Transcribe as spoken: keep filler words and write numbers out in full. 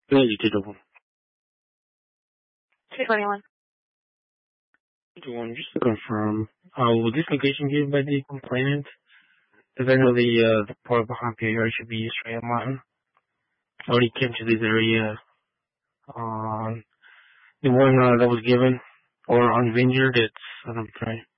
Yeah, you did the one. two twenty-one. The one, just to confirm. Uh, was this location given by the complainant? Because I know the, uh, the part behind P R should be straight Martin. I already came to this area, um, the one uh, that was given, or on Vineyard, it's, I'm sorry.